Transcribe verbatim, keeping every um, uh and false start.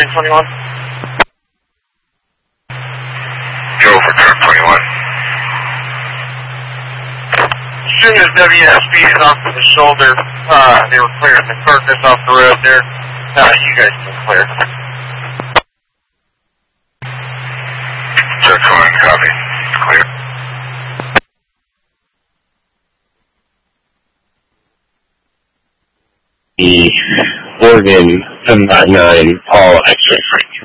nine twenty-one. Go for truck twenty-one. As soon as W S B is off to the shoulder, uh, they were clearing the carcass off the road there. Uh, you guys can clear. Truck one, copy. Clear. The Oregon seven five nine, Paul X-ray Frank.